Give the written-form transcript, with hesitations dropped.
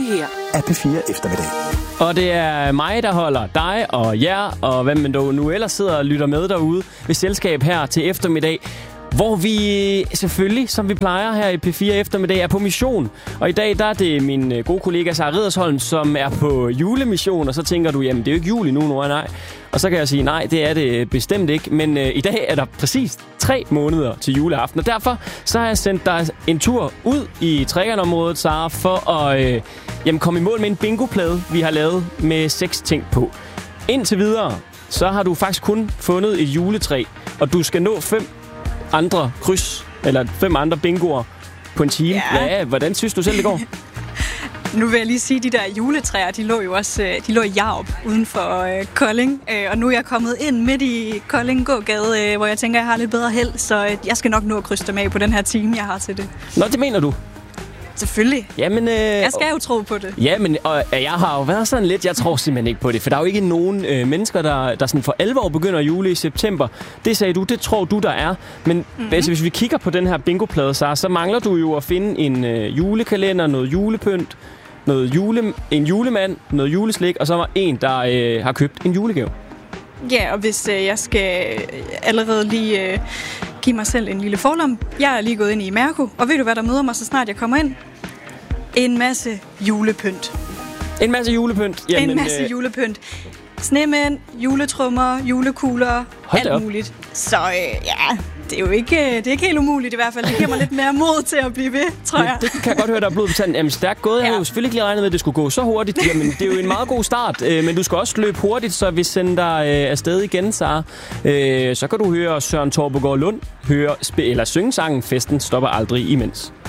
her er P4 Eftermiddag. Og det er mig, der holder dig og jer, og hvem man dog nu ellers sidder og lytter med derude ved selskab her til eftermiddag, hvor vi selvfølgelig, som vi plejer her i P4 Eftermiddag, er på mission. Og i dag, der er det min gode kollega Sara Riddersholm, som er på julemission. Og så tænker du, jamen det er jo ikke jul endnu, Nora, nej. Og så kan jeg sige, nej, det er det bestemt ikke. Men i dag er der præcis 3 måneder til juleaften. Og derfor så har jeg sendt dig en tur ud i Trækkernområdet, Sara, for at komme i mål med en bingoplade, vi har lavet med 6 ting på. Indtil videre, så har du faktisk kun fundet et juletræ, og du skal nå 5 andre kryds, eller 5 andre bingoer på en time. Ja, hvordan synes du selv, det går? Nu vil jeg lige sige, at de der juletræer, de lå jo også i Jarup uden for Kolding. Og nu er jeg kommet ind midt i Kolding gågade, hvor jeg tænker, jeg har lidt bedre held. Så jeg skal nok nå at krydse dem af på den her time, jeg har til det. Nå, det mener du? Selvfølgelig. Jamen, jeg skal jo tro på det. Ja, men jeg har jo været sådan lidt, jeg tror simpelthen ikke på det. For der er jo ikke nogen mennesker, der sådan for alvor begynder at jule i september. Det sagde du, det tror du, der er. Men altså, hvis vi kigger på den her bingoplade, så mangler du jo at finde en julekalender, noget julepynt, en julemand, noget juleslik, og så var en, der har købt en julegave. Ja, og hvis jeg skal allerede lige give mig selv en lille forlom. Jeg er lige gået ind i Mærko, og ved du hvad, der møder mig, så snart jeg kommer ind? En masse julepynt. En masse julepynt? Jamen, en masse julepynt. Snemænd, juletrummer, julekugler, alt muligt. Så det er jo ikke, det er ikke helt umuligt i hvert fald. Det giver mig lidt mere mod til at blive ved, tror jeg. Det kan jeg godt høre, der er blod på tanden. Jamen, stærkt gået. Jeg havde jo selvfølgelig ikke lige regnet med, at det skulle gå så hurtigt. Jamen, det er jo en meget god start. Men du skal også løbe hurtigt, så vi sender dig afsted igen, Sara. Så kan du høre Søren Torpegaard Lund synge sangen Festen stopper aldrig imens.